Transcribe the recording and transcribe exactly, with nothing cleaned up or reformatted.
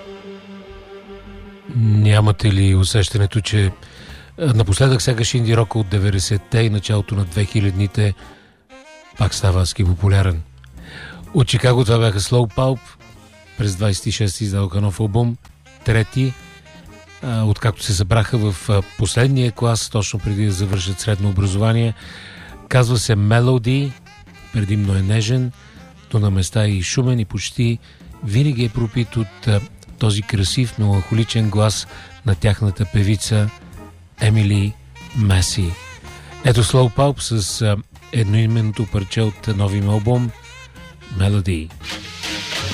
Нямате ли усещането, че напоследък сякаш инди рока от деветдесетте и началото на две хилядните пак става аски популярен? От Чикаго това бяха Slow Pulp. През двадесет и шести издадоха нов албум, трети, откакто се събраха в последния клас, точно преди да завършат средно образование. Казва се Melody, предимно е нежен, но на места е и шумен и почти винаги е пропит от този красив, меланхоличен глас на тяхната певица Емили Маси. Ето Slow Pulp с едноименното парче от новия албум Melody.